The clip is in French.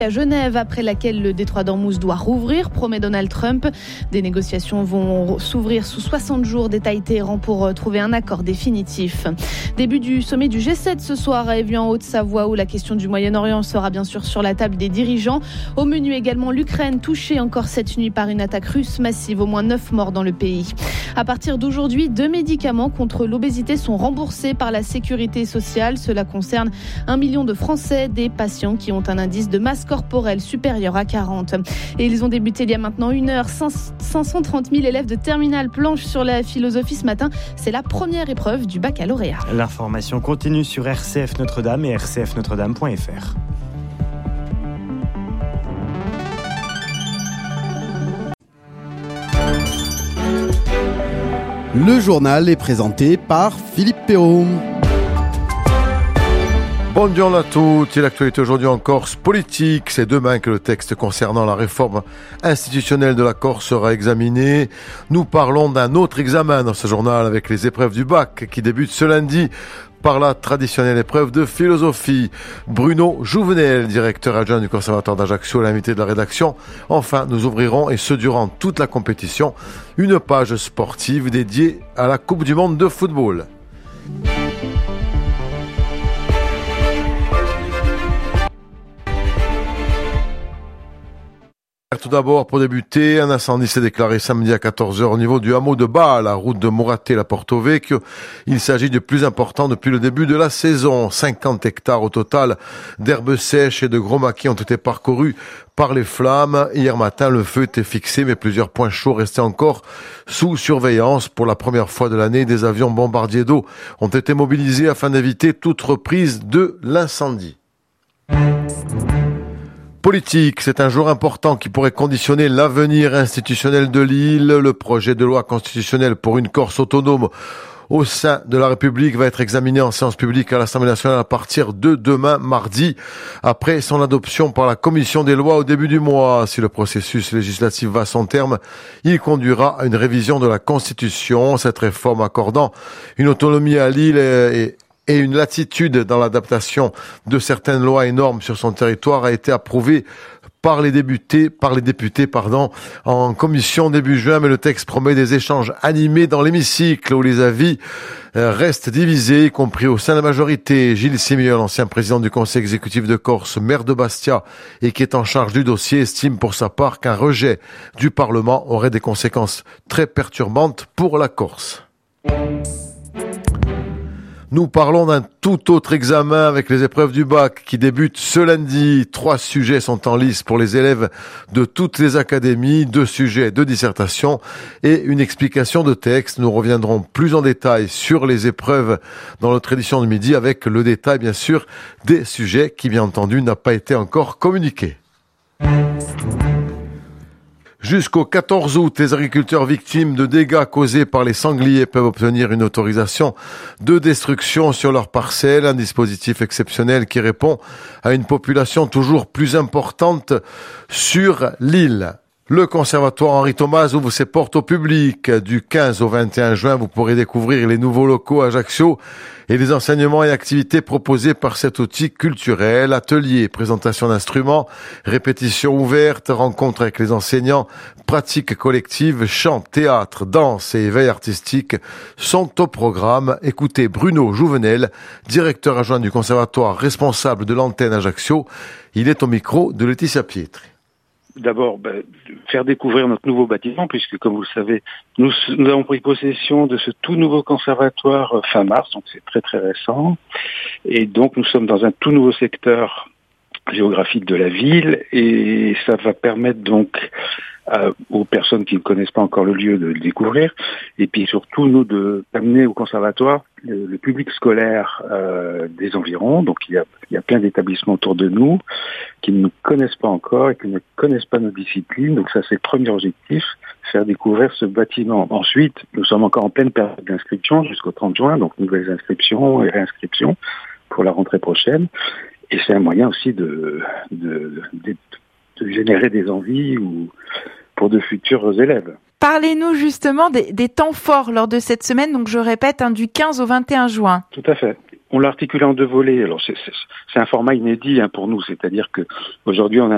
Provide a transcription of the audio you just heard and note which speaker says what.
Speaker 1: À Genève, après laquelle le détroit d'Ormuz doit rouvrir, promet Donald Trump. Des négociations vont s'ouvrir sous 60 jours, détaille Téhéran pour trouver un accord définitif. Début du sommet du G7 ce soir à Évian en Haute-Savoie, où la question du Moyen-Orient sera bien sûr sur la table des dirigeants. Au menu également l'Ukraine, touchée encore cette nuit par une attaque russe massive, au moins 9 morts dans le pays. À partir d'aujourd'hui, 2 médicaments contre l'obésité sont remboursés par la sécurité sociale. Cela concerne 1 million de Français, des patients qui ont un indice de masse corporelle supérieur à 40. Et ils ont débuté il y a maintenant 1 heure. 530 000 élèves de terminale planchent sur la philosophie ce matin. C'est la première épreuve du baccalauréat.
Speaker 2: L'information continue sur RCF Notre-Dame et rcfnotredame.fr.
Speaker 3: Le journal est présenté par Philippe Perrault.
Speaker 4: Bonjour à tous, et l'actualité aujourd'hui en Corse politique. C'est demain que le texte concernant la réforme institutionnelle de la Corse sera examiné. Nous parlons d'un autre examen dans ce journal avec les épreuves du bac qui débutent ce lundi par la traditionnelle épreuve de philosophie. Bruno Jouvenel, directeur adjoint du Conservatoire d'Ajaccio, l'invité de la rédaction. Enfin, nous ouvrirons, et ce durant toute la compétition, une page sportive dédiée à la Coupe du Monde de football. Tout d'abord, pour débuter, un incendie s'est déclaré samedi à 14h au niveau du hameau de Bas, à la route de Moraté-la Porto Vecchio. Il s'agit du plus important depuis le début de la saison. 50 hectares au total d'herbes sèches et de gros maquis ont été parcourus par les flammes. Hier matin, le feu était fixé, mais plusieurs points chauds restaient encore sous surveillance. Pour la première fois de l'année, des avions bombardiers d'eau ont été mobilisés afin d'éviter toute reprise de l'incendie. Politique, c'est un jour important qui pourrait conditionner l'avenir institutionnel de l'île. Le projet de loi constitutionnelle pour une Corse autonome au sein de la République va être examiné en séance publique à l'Assemblée nationale à partir de demain, mardi, après son adoption par la Commission des lois au début du mois. Si le processus législatif va à son terme, il conduira à une révision de la Constitution. Cette réforme accordant une autonomie à l'île et une latitude dans l'adaptation de certaines lois et normes sur son territoire a été approuvée par les députés, en commission début juin, mais le texte promet des échanges animés dans l'hémicycle où les avis restent divisés, y compris au sein de la majorité. Gilles Simiol, ancien président du conseil exécutif de Corse, maire de Bastia et qui est en charge du dossier, estime pour sa part qu'un rejet du Parlement aurait des conséquences très perturbantes pour la Corse. Nous parlons d'un tout autre examen avec les épreuves du bac qui débutent ce lundi. 3 sujets sont en lice pour les élèves de toutes les académies, 2 sujets de dissertation et une explication de texte. Nous reviendrons plus en détail sur les épreuves dans notre édition de midi avec le détail, bien sûr, des sujets qui, bien entendu, n'a pas été encore communiqué. Jusqu'au 14 août, les agriculteurs victimes de dégâts causés par les sangliers peuvent obtenir une autorisation de destruction sur leurs parcelles, un dispositif exceptionnel qui répond à une population toujours plus importante sur l'île. Le Conservatoire Henri Thomas ouvre ses portes au public. Du 15 au 21 juin, vous pourrez découvrir les nouveaux locaux à Ajaccio et les enseignements et activités proposés par cet outil culturel. Ateliers, présentation d'instruments, répétitions ouvertes, rencontres avec les enseignants, pratiques collectives, chant, théâtre, danse et éveil artistique sont au programme. Écoutez Bruno Jouvenel, directeur adjoint du Conservatoire, responsable de l'antenne Ajaccio. Il est au micro de Laetitia Pietri.
Speaker 5: D'abord, faire découvrir notre nouveau bâtiment, puisque, comme vous le savez, nous avons pris possession de ce tout nouveau conservatoire fin mars, donc c'est très très récent. Et donc, nous sommes dans un tout nouveau secteur géographique de la ville, et ça va permettre donc aux personnes qui ne connaissent pas encore le lieu de le découvrir, et puis surtout, nous, d'amener au conservatoire le public scolaire des environs. Donc il y a plein d'établissements autour de nous qui ne nous connaissent pas encore et qui ne connaissent pas nos disciplines. Donc ça, c'est le premier objectif, faire découvrir ce bâtiment. Ensuite, nous sommes encore en pleine période d'inscription jusqu'au 30 juin, donc nouvelles inscriptions et réinscriptions pour la rentrée prochaine. Et c'est un moyen aussi de générer des envies pour de futurs élèves.
Speaker 6: Parlez-nous justement des temps forts lors de cette semaine, donc je répète, du 15 au 21 juin.
Speaker 5: Tout à fait. On l'a articulé en 2 volets. Alors c'est un format inédit pour nous, c'est-à-dire que aujourd'hui on a